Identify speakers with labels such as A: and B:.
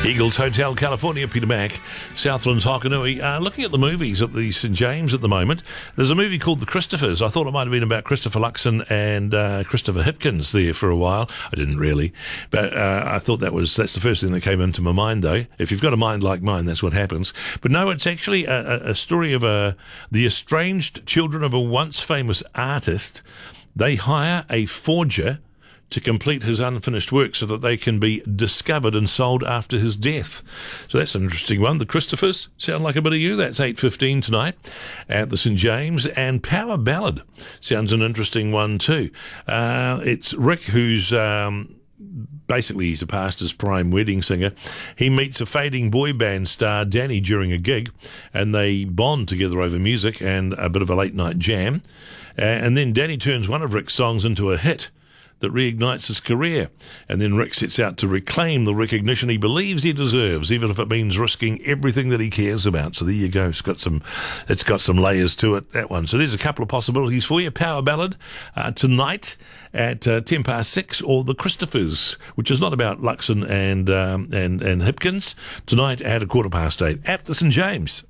A: Eagles Hotel, California, Peter Mack, Southlands, Hokanui. Looking at the movies at the St. James at the moment, there's a movie called The Christophers. I thought it might have been about Christopher Luxon and Christopher Hipkins there for a while. I didn't really, but I thought that's the first thing that came into my mind, though. If you've got a mind like mine, that's what happens. But no, it's actually a story of the estranged children of a once famous artist. They hire a forger to complete his unfinished work so that they can be discovered and sold after his death. So that's an interesting one. The Christophers sound like a bit of you. That's 8:15 tonight at the St. James. And Power Ballad sounds an interesting one too. It's Rick, who's basically he's a pastor's prime wedding singer. He meets a fading boy band star, Danny, during a gig, and they bond together over music and a bit of a late night jam. And then Danny turns one of Rick's songs into a hit that reignites his career. And then Rick sets out to reclaim the recognition he believes he deserves, even if it means risking everything that he cares about. So there you go. It's got some layers to it, that one. So there's a couple of possibilities for you. Power Ballad tonight at 6:10, or The Christophers, which is not about Luxon and Hipkins, tonight at 8:15 at the St. James.